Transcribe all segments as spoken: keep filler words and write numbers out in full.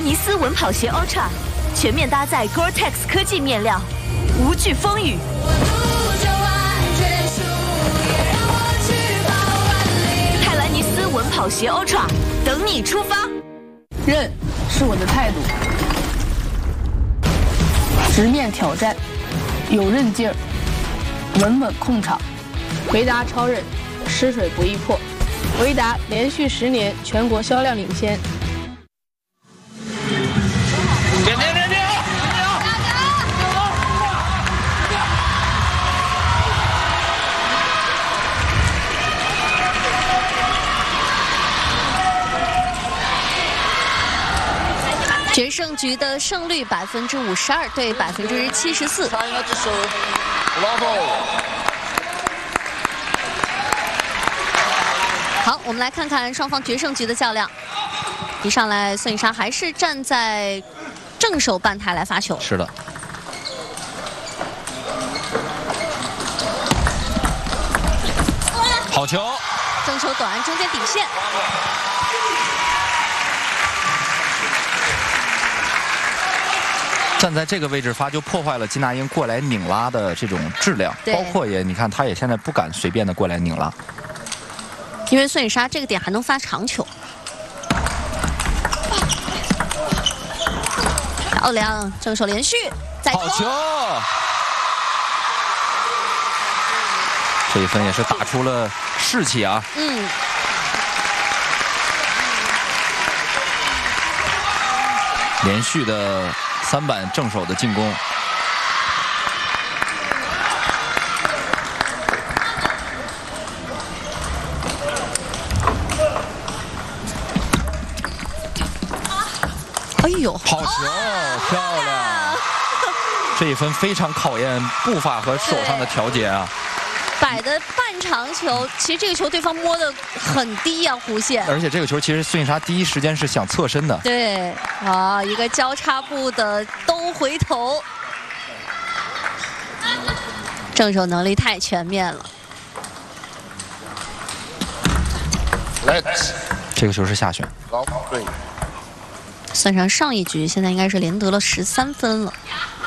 兰尼斯稳跑鞋 Ultra 全面搭载 Gore-Tex 科技面料，无惧风雨。泰兰尼斯稳跑鞋 Ultra 等你出发。 韧是我的态度，直面挑战，有韧劲儿，稳稳控场。回答超韧，湿水不易破。回答连续十年全国销量领先。 点点点点！ 决胜局的胜率百分之五十二对百分之七十四。好，我们来看看双方决胜局的较量。一上来，孙颖莎还是站在正手半台来发球。 是的。好球！ 正球短，中间底线。 站在这个位置发，就破坏了金娜英过来拧拉的这种质量，包括也你看，她也现在不敢随便的过来拧拉， 因为孙颖莎这个点还能发长球。漂亮，正手连续，再好球！这一分也是打出了士气啊。 嗯。 连续的三板正手的进攻。 哎呦， 好球，漂亮！这一分非常考验步伐和手上的调节啊。 摆的半长球，其实这个球对方摸的很低啊，弧线。 而且这个球其实孙颖莎第一时间是想侧身的。 对，啊，一个交叉步的兜回头，正手能力太全面了。 这个球是下旋。 算上上一局，现在应该是连得了十三分了。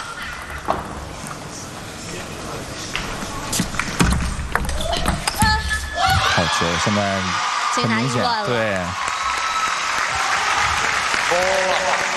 好球，现在很明显，对。